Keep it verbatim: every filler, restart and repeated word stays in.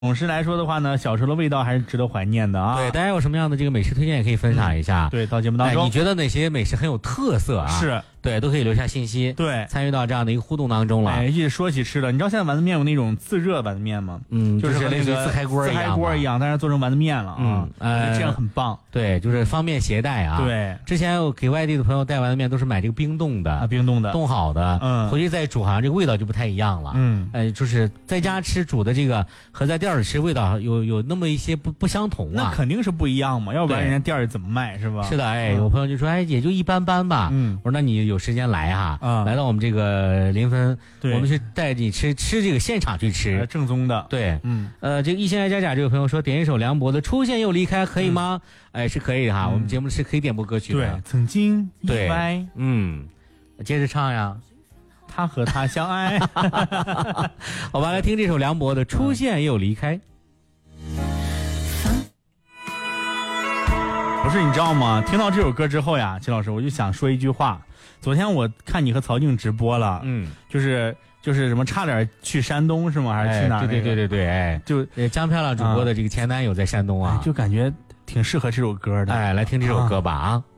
总之来说的话呢，小时候的味道还是值得怀念的啊。 对，大家有什么样的这个美食推荐也可以分享一下。 嗯、对，到节目当中、 哎，你觉得哪些美食很有特色啊？ 是。 对，都可以留下信息， 对， 参与到这样的一个互动当中了。 哎，一说起吃的，你知道现在丸子面有那种自热丸子面吗？ 嗯， 就是那个自嗨锅自嗨锅一样，但是做成丸子面了啊。 嗯，呃， 这样很棒。 对，就是方便携带啊。 对， 之前我给外地的朋友带丸子面都是买这个冰冻的啊，冰冻的， 冻好的， 嗯， 回去再煮，好像这个味道就不太一样了。 嗯， 哎，就是在家吃煮的这个和在店里吃味道有有那么一些不不相同啊。 那肯定是不一样嘛，要不然人家店里怎么卖是吧？ 是的，哎，有朋友就说，哎，也就一般般吧。 嗯， 我说那你有时间来哈。 啊， 来到我们这个临汾， 对， 我们去带你吃吃这个现场去吃， 呃、正宗的。 对， 嗯， 呃，这个一心爱家家这位朋友说点一首梁博的《出现又离开》可以吗？嗯、哎，是可以的哈、嗯，我们节目是可以点播歌曲的。 对，曾经意外， 嗯，接着唱呀， 他和他相爱。 好吧，来听这首梁博的《出现又离开》。 不是，你知道吗？听到这首歌之后呀，秦老师，我就想说一句话。昨天我看你和曹静直播了， 嗯， 就是就是什么差点去山东是吗？还是去哪儿、那个？对对对对对，哎， 就江漂亮主播的这个前男友在山东啊， 哎、就感觉挺适合这首歌的。 哎，来听这首歌吧啊。